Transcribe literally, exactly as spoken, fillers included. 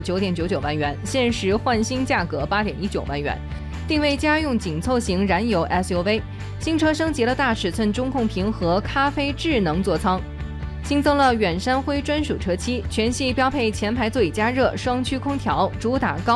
九点九九万元，现时换新价格八点一九万元。定位家用紧凑型燃油 S U V， 新车升级了大尺寸中控屏和咖啡智能座舱，新增了远山灰专属车漆，全系标配前排座椅加热、双区空调，主打高